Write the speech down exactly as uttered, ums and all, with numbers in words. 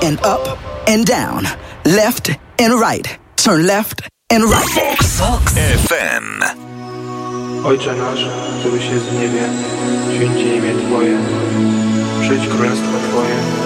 and up and down, left and right. Turn left and right. Vox, Vox F M. Ojcze nasz, któryś jest w niebie, święci imię Twoje, przyjdź królestwo Twoje.